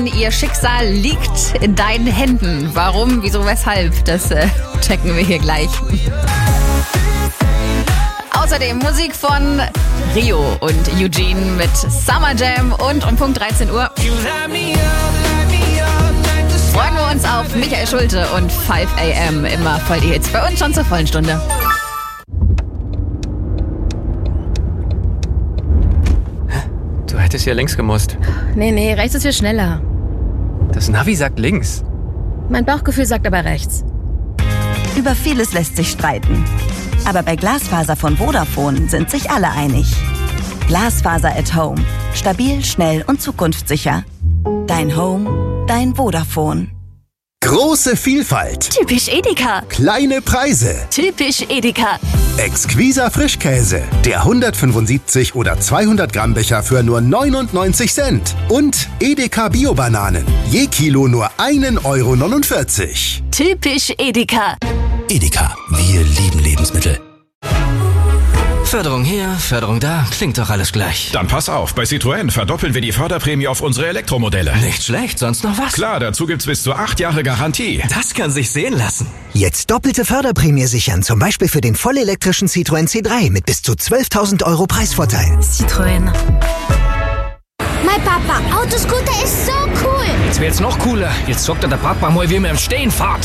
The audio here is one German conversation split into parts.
Ihr Schicksal liegt in deinen Händen. Warum, wieso, weshalb? Das checken wir hier gleich. Außerdem Musik von Rio und Eugene mit Summer Jam und um Punkt 13 Uhr freuen wir uns auf Michael Schulte und 5 AM. Immer voll die Hits. Bei uns schon zur vollen Stunde. Du hättest hier links gemusst. Nee, rechts ist viel schneller. Das Navi sagt links. Mein Bauchgefühl sagt aber rechts. Über vieles lässt sich streiten. Aber bei Glasfaser von Vodafone sind sich alle einig. Glasfaser at Home. Stabil, schnell und zukunftssicher. Dein Home, dein Vodafone. Große Vielfalt. Typisch Edeka. Kleine Preise. Typisch Edeka. Exquiser Frischkäse. Der 175 oder 200 Gramm Becher für nur 99 Cent. Und Edeka Bio-Bananen. Je Kilo nur 1,49 €. Typisch Edeka. Edeka, wir lieben Lebensmittel. Förderung hier, Förderung da, klingt doch alles gleich. Dann pass auf, bei Citroën verdoppeln wir die Förderprämie auf unsere Elektromodelle. Nicht schlecht, sonst noch was? Klar, dazu gibt's bis zu 8 Jahre Garantie. Das kann sich sehen lassen. Jetzt doppelte Förderprämie sichern, zum Beispiel für den vollelektrischen Citroën C3 mit bis zu 12.000 € Preisvorteil. Citroën. Mein Papa, Autoscooter ist so cool. Das wäre jetzt noch cooler. Jetzt zockt der Papa mal, wie er im Stehen fährt.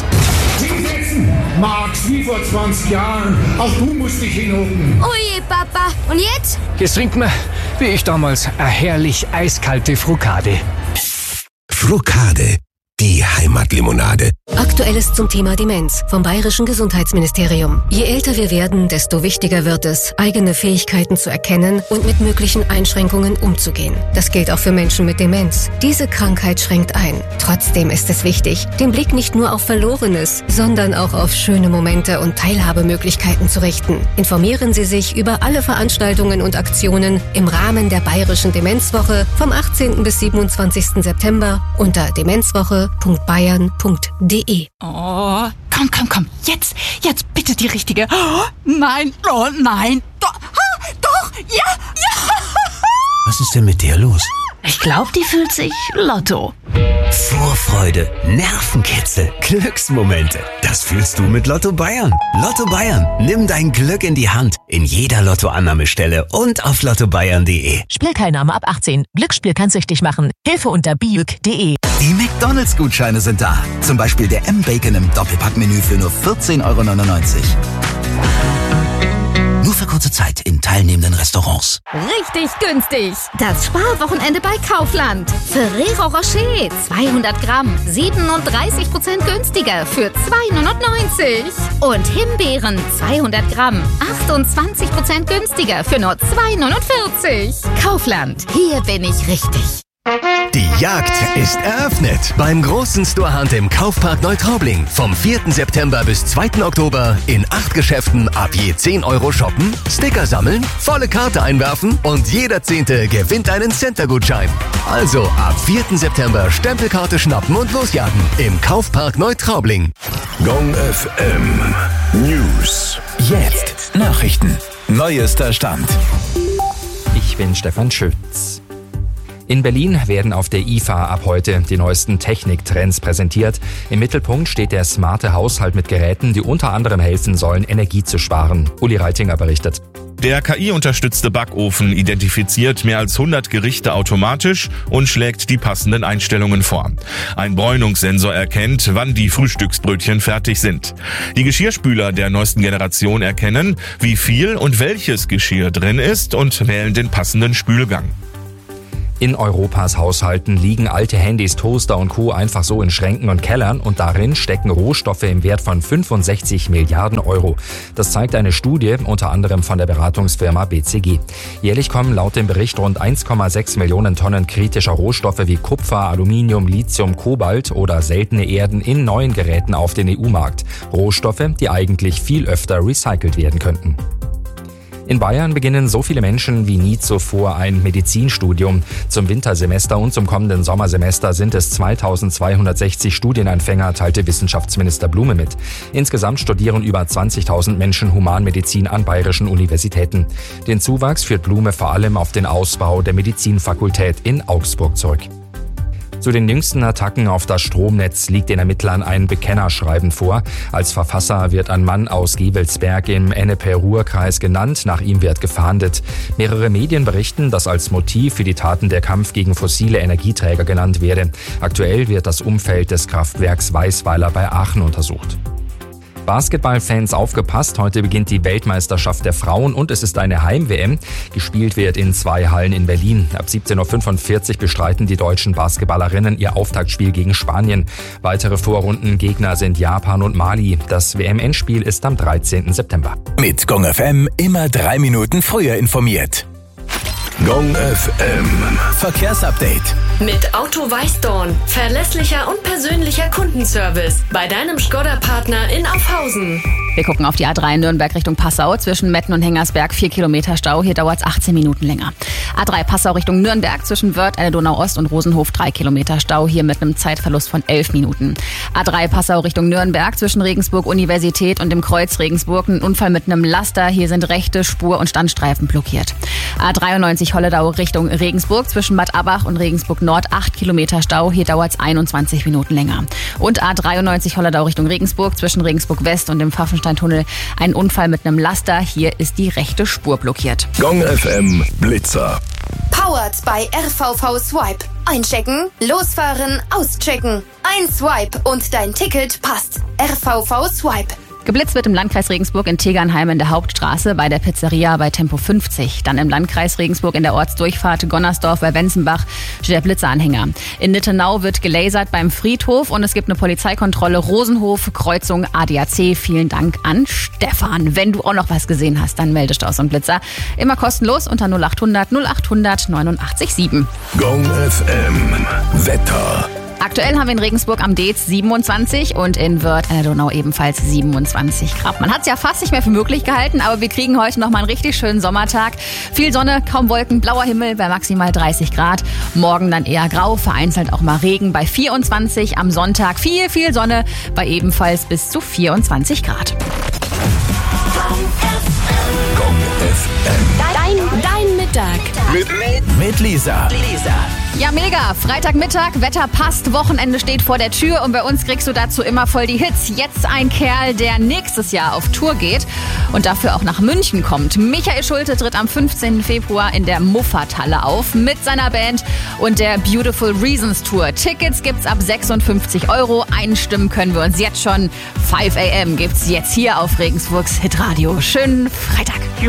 Max, wie vor 20 Jahren. Auch du musst dich hinhocken. Oje, Papa. Und jetzt? Jetzt trinkt man, wie ich damals, eine herrlich eiskalte Frucade. Frucade, die Heimatlimonade. Aktuelles zum Thema Demenz vom Bayerischen Gesundheitsministerium. Je älter wir werden, desto wichtiger wird es, eigene Fähigkeiten zu erkennen und mit möglichen Einschränkungen umzugehen. Das gilt auch für Menschen mit Demenz. Diese Krankheit schränkt ein. Trotzdem ist es wichtig, den Blick nicht nur auf Verlorenes, sondern auch auf schöne Momente und Teilhabemöglichkeiten zu richten. Informieren Sie sich über alle Veranstaltungen und Aktionen im Rahmen der Bayerischen Demenzwoche vom 18. bis 27. September unter demenzwoche.bayern.de. Oh, komm. Jetzt bitte die richtige. Oh, nein. Doch, ja. Was ist denn mit der los? Ich glaube, die fühlt sich Lotto. Vorfreude, Nervenkitzel, Glücksmomente. Das fühlst du mit Lotto Bayern. Lotto Bayern, nimm dein Glück in die Hand. In jeder Lottoannahmestelle und auf lottobayern.de. Spielteilnahme ab 18. Glücksspiel kann süchtig machen. Hilfe unter biuk.de. Die McDonalds-Gutscheine sind da. Zum Beispiel der M-Bacon im Doppelpackmenü für nur 14,99 €. Nur für kurze Zeit in teilnehmenden Restaurants. Richtig günstig. Das Sparwochenende bei Kaufland. Ferrero Rocher 200 Gramm 37% günstiger für 2,99 €. Und Himbeeren 200 Gramm 28% günstiger für nur 2,49 €. Kaufland, hier bin ich richtig. Die Jagd ist eröffnet beim großen Storehunt im Kaufpark Neutraubling. Vom 4. September bis 2. Oktober in 8 Geschäften ab je 10 € shoppen, Sticker sammeln, volle Karte einwerfen und jeder 10. gewinnt einen Center-Gutschein. Also ab 4. September Stempelkarte schnappen und losjagen im Kaufpark Neutraubling. Gong FM News. Jetzt Nachrichten. Neuester Stand. Ich bin Stefan Schütz. In Berlin werden auf der IFA ab heute die neuesten Techniktrends präsentiert. Im Mittelpunkt steht der smarte Haushalt mit Geräten, die unter anderem helfen sollen, Energie zu sparen. Uli Reitinger berichtet. Der KI-unterstützte Backofen identifiziert mehr als 100 Gerichte automatisch und schlägt die passenden Einstellungen vor. Ein Bräunungssensor erkennt, wann die Frühstücksbrötchen fertig sind. Die Geschirrspüler der neuesten Generation erkennen, wie viel und welches Geschirr drin ist und wählen den passenden Spülgang. In Europas Haushalten liegen alte Handys, Toaster und Co. einfach so in Schränken und Kellern und darin stecken Rohstoffe im Wert von 65 Milliarden €. Das zeigt eine Studie, unter anderem von der Beratungsfirma BCG. Jährlich kommen laut dem Bericht rund 1,6 Millionen Tonnen kritischer Rohstoffe wie Kupfer, Aluminium, Lithium, Kobalt oder seltene Erden in neuen Geräten auf den EU-Markt. Rohstoffe, die eigentlich viel öfter recycelt werden könnten. In Bayern beginnen so viele Menschen wie nie zuvor ein Medizinstudium. Zum Wintersemester und zum kommenden Sommersemester sind es 2260 Studienanfänger, teilte Wissenschaftsminister Blume mit. Insgesamt studieren über 20.000 Menschen Humanmedizin an bayerischen Universitäten. Den Zuwachs führt Blume vor allem auf den Ausbau der Medizinfakultät in Augsburg zurück. Zu den jüngsten Attacken auf das Stromnetz liegt den Ermittlern ein Bekennerschreiben vor. Als Verfasser wird ein Mann aus Gevelsberg im Ennepe-Ruhr-Kreis genannt. Nach ihm wird gefahndet. Mehrere Medien berichten, dass als Motiv für die Taten der Kampf gegen fossile Energieträger genannt werde. Aktuell wird das Umfeld des Kraftwerks Weißweiler bei Aachen untersucht. Basketballfans aufgepasst, heute beginnt die Weltmeisterschaft der Frauen und es ist eine Heim-WM. Gespielt wird in 2 Hallen in Berlin. Ab 17.45 Uhr bestreiten die deutschen Basketballerinnen ihr Auftaktspiel gegen Spanien. Weitere Vorrundengegner sind Japan und Mali. Das WM-Endspiel ist am 13. September. Mit Gong FM immer 3 Minuten früher informiert. Gong FM Verkehrsupdate. Mit Auto Weißdorn. Verlässlicher und persönlicher Kundenservice. Bei deinem Škoda-Partner in Aufhausen. Wir gucken auf die A3 Nürnberg Richtung Passau. Zwischen Metten und Hengersberg 4 Kilometer Stau. Hier dauert es 18 Minuten länger. A3 Passau Richtung Nürnberg. Zwischen Wörth, Donau-Ost und Rosenhof 3 Kilometer Stau. Hier mit einem Zeitverlust von 11 Minuten. A3 Passau Richtung Nürnberg. Zwischen Regensburg Universität und dem Kreuz Regensburg. Ein Unfall mit einem Laster. Hier sind rechte Spur- und Standstreifen blockiert. A93 Holledau Richtung Regensburg. Zwischen Bad Abbach und Regensburg Nord 8 Kilometer Stau. Hier dauert es 21 Minuten länger. Und A93 Holledau Richtung Regensburg. Zwischen Regensburg West und dem Pfaffensteintunnel ein Unfall mit einem Laster. Hier ist die rechte Spur blockiert. Gong FM Blitzer. Powered by RVV Swipe. Einchecken, losfahren, auschecken. Ein Swipe und dein Ticket passt. RVV Swipe. Geblitzt wird im Landkreis Regensburg in Tegernheim in der Hauptstraße bei der Pizzeria bei Tempo 50. Dann im Landkreis Regensburg in der Ortsdurchfahrt Gonnersdorf bei Wenzenbach steht der Blitzeranhänger. In Nittenau wird gelasert beim Friedhof und es gibt eine Polizeikontrolle Rosenhof, Kreuzung ADAC. Vielen Dank an Stefan. Wenn du auch noch was gesehen hast, dann meldest du aus und Blitzer. Immer kostenlos unter 0800 0800 89 Gong FM Wetter. Aktuell haben wir in Regensburg am Dez 27 und in Wörth an der Donau ebenfalls 27 Grad. Man hat es ja fast nicht mehr für möglich gehalten, aber wir kriegen heute noch mal einen richtig schönen Sommertag. Viel Sonne, kaum Wolken, blauer Himmel bei maximal 30 Grad. Morgen dann eher grau, vereinzelt auch mal Regen bei 24. Am Sonntag viel Sonne bei ebenfalls bis zu 24 Grad. Gong FM. Dein Mittag. Mit Lisa. Ja, mega. Freitagmittag, Wetter passt, Wochenende steht vor der Tür und bei uns kriegst du dazu immer voll die Hits. Jetzt ein Kerl, der nächstes Jahr auf Tour geht und dafür auch nach München kommt. Michael Schulte tritt am 15. Februar in der Muffathalle auf mit seiner Band und der Beautiful Reasons Tour. Tickets gibt's ab 56 €. Einstimmen können wir uns jetzt schon. 5 AM gibt's jetzt hier auf Regensburgs Hitradio. Schönen Freitag.